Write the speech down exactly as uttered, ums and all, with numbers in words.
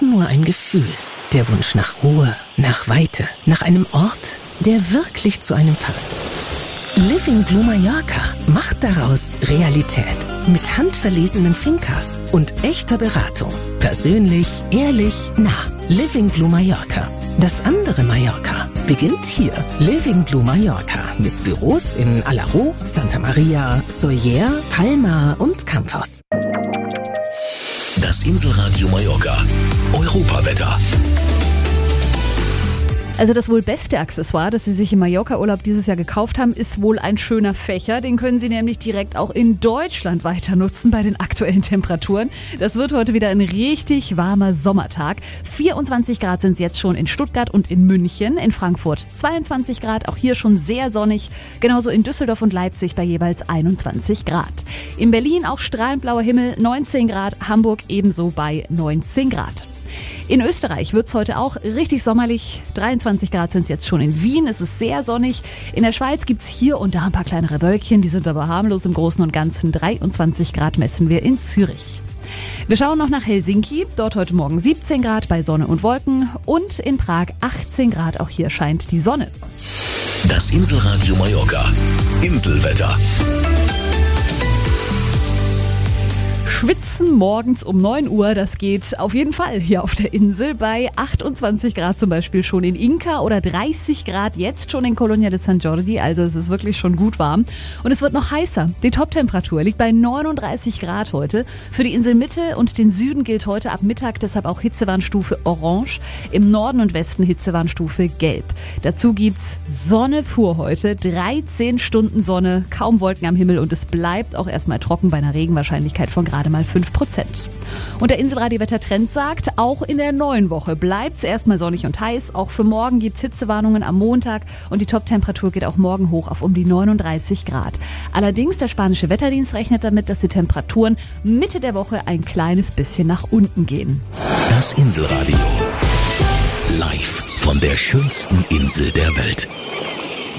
nur ein Gefühl. Der Wunsch nach Ruhe, nach Weite, nach einem Ort, der wirklich zu einem passt. Living Blue Mallorca macht daraus Realität. Mit handverlesenen Fincas und echter Beratung. Persönlich, ehrlich, nah. Living Blue Mallorca. Das andere Mallorca beginnt hier. Living Blue Mallorca mit Büros in Alaró, Santa Maria, Sóller, Palma und Campos. Das Inselradio Mallorca. Europawetter. Also das wohl beste Accessoire, das Sie sich im Mallorca-Urlaub dieses Jahr gekauft haben, ist wohl ein schöner Fächer. Den können Sie nämlich direkt auch in Deutschland weiter nutzen bei den aktuellen Temperaturen. Das wird heute wieder ein richtig warmer Sommertag. vierundzwanzig Grad sind es jetzt schon in Stuttgart und in München. In Frankfurt zweiundzwanzig Grad, auch hier schon sehr sonnig. Genauso in Düsseldorf und Leipzig bei jeweils einundzwanzig Grad. In Berlin auch strahlend blauer Himmel, neunzehn Grad. Hamburg ebenso bei neunzehn Grad. In Österreich wird es heute auch richtig sommerlich. dreiundzwanzig Grad sind es jetzt schon in Wien. Es ist sehr sonnig. In der Schweiz gibt es hier und da ein paar kleinere Wölkchen. Die sind aber harmlos im Großen und Ganzen. dreiundzwanzig Grad messen wir in Zürich. Wir schauen noch nach Helsinki. Dort heute Morgen siebzehn Grad bei Sonne und Wolken. Und in Prag achtzehn Grad. Auch hier scheint die Sonne. Das Inselradio Mallorca. Inselwetter. Schwitzen morgens um neun Uhr, das geht auf jeden Fall hier auf der Insel. Bei achtundzwanzig Grad zum Beispiel schon in Inca oder dreißig Grad jetzt schon in Colonia de San Jordi. Also es ist wirklich schon gut warm. Und es wird noch heißer. Die Toptemperatur liegt bei neununddreißig Grad heute. Für die Inselmitte und den Süden gilt heute ab Mittag deshalb auch Hitzewarnstufe Orange. Im Norden und Westen Hitzewarnstufe Gelb. Dazu gibt's Sonne pur heute. dreizehn Stunden Sonne, kaum Wolken am Himmel und es bleibt auch erstmal trocken bei einer Regenwahrscheinlichkeit von gerade mal fünf Prozent. Und der Inselradio-Wettertrend sagt, auch in der neuen Woche bleibt es erstmal sonnig und heiß. Auch für morgen gibt es Hitzewarnungen am Montag und die Toptemperatur geht auch morgen hoch auf um die neununddreißig Grad. Allerdings, der spanische Wetterdienst rechnet damit, dass die Temperaturen Mitte der Woche ein kleines bisschen nach unten gehen. Das Inselradio. Live von der schönsten Insel der Welt.